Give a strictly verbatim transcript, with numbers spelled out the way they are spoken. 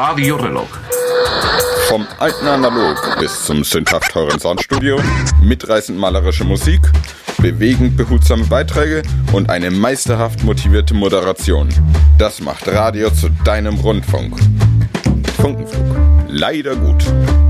Radio Rölok. Vom alten Analog bis zum sündhaft teuren Soundstudio, mitreißend malerische Musik, bewegend behutsame Beiträge und eine meisterhaft motivierte Moderation. Das macht Radio zu deinem Rundfunk. Funkenflug. Leider gut.